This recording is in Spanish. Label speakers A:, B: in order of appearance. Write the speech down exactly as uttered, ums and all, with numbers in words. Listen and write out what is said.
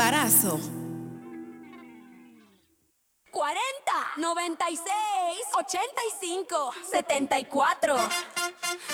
A: embarazo.
B: cuarenta, noventa y seis, ochenta y cinco, setenta y cuatro.